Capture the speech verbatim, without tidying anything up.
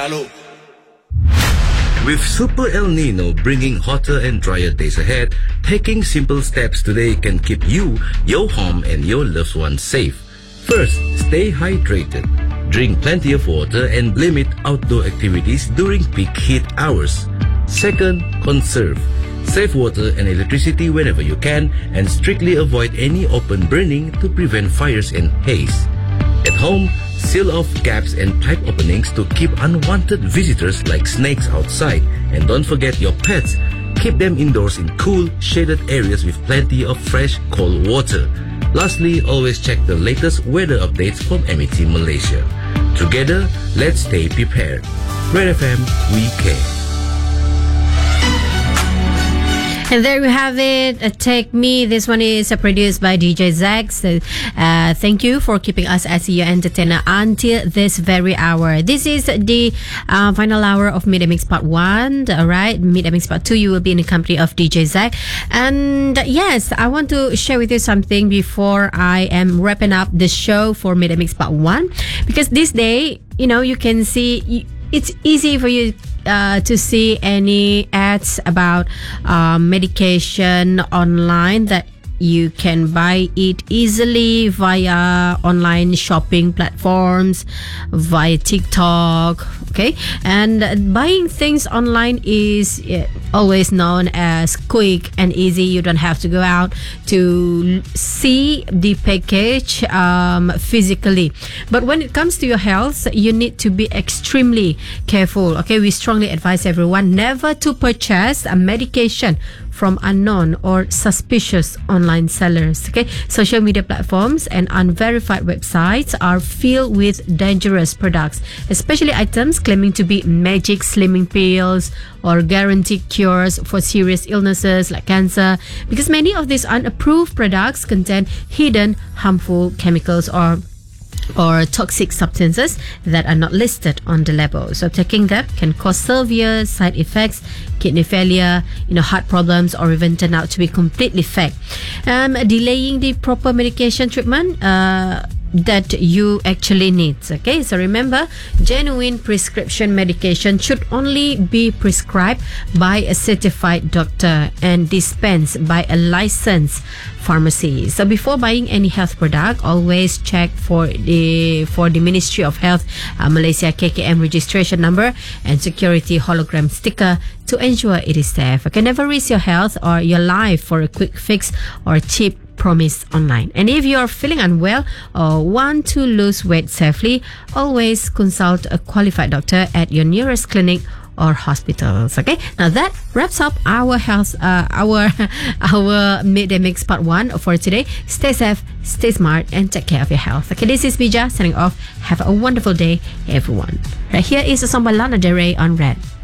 Salud. With Super El Nino bringing hotter and drier days ahead, taking simple steps today can keep you, your home, and your loved ones safe. First, stay hydrated. Drink plenty of water and limit outdoor activities during peak heat hours. Second, conserve. Save water and electricity whenever you can and strictly avoid any open burning to prevent fires and haze. At home, seal off gaps and pipe openings to keep unwanted visitors like snakes outside. And don't forget your pets. Keep them indoors in cool, shaded areas with plenty of fresh, cold water. Lastly, always check the latest weather updates from M E T Malaysia. Together, let's stay prepared. Red F M, we care. And there we have it. Uh, Take Me. This one is uh, produced by D J Zach. So, uh, thank you for keeping us as your entertainer until this very hour. This is the uh, final hour of Midday Mix Part one. All right. Midday Mix Part two, you will be in the company of D J Zach. And uh, yes, I want to share with you something before I am wrapping up the show for Midday Mix Part one. Because this day, you know, you can see... You, it's easy for you uh, to see any ads about uh, medication online that you can buy it easily via online shopping platforms, via TikTok, okay? And buying things online is always known as quick and easy. You don't have to go out to see the package um, physically. But when it comes to your health, you need to be extremely careful, okay? We strongly advise everyone never to purchase a medication from unknown or suspicious online sellers. Okay, social media platforms and unverified websites are filled with dangerous products, especially items claiming to be magic slimming pills or guaranteed cures for serious illnesses like cancer, because many of these unapproved products contain hidden harmful chemicals or or toxic substances that are not listed on the label. So taking them can cause severe side effects, kidney failure, you know, heart problems, or even turn out to be completely fake. Um, delaying the proper medication treatment uh, that you actually need. Okay, so remember, genuine prescription medication should only be prescribed by a certified doctor and dispensed by a licensed pharmacy. So before buying any health product, always check for the for the Ministry of Health uh, Malaysia K K M registration number and security hologram sticker to ensure it is safe. Okay, never risk your health or your life for a quick fix or cheap promise online. And if you are feeling unwell or want to lose weight safely, always consult a qualified doctor at your nearest clinic or hospitals. Okay, now that wraps up our health, uh, our our Midday Mix Part One for today. Stay safe, stay smart, and take care of your health. Okay, this is Bija signing off. Have a wonderful day, everyone. Right here is a song by Lana Del Rey on Red.